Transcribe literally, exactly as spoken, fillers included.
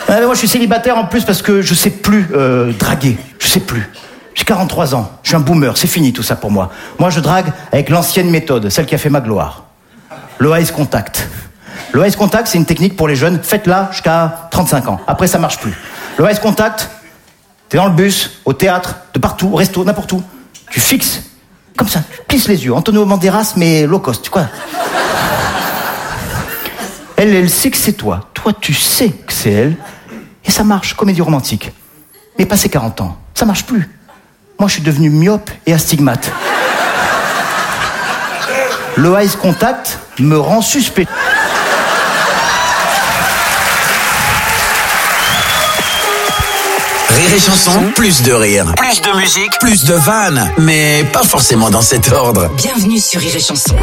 Ah, mais moi, je suis célibataire en plus parce que je sais plus euh, draguer. Je sais plus. J'ai quarante-trois ans. Je suis un boomer. C'est fini tout ça pour moi. Moi, je drague avec l'ancienne méthode, celle qui a fait ma gloire. Le eyes contact. Le eyes contact, c'est une technique pour les jeunes. Faites-la jusqu'à trente-cinq ans. Après, ça marche plus. Le eyes contact, t'es dans le bus, au théâtre, de partout, au resto, n'importe où. Tu fixes, comme ça, tu plisses les yeux. Antonio Banderas, mais low cost, tu vois. Elle, elle sait que c'est toi. Toi, tu sais que c'est elle. Et ça marche, comédie romantique. Mais passé quarante ans, ça marche plus. Moi, je suis devenu myope et astigmate. Le eyes contact me rend suspect. Rire et chanson, plus de rire, plus de musique, plus de vannes, mais pas forcément dans cet ordre. Bienvenue sur Rire et chanson.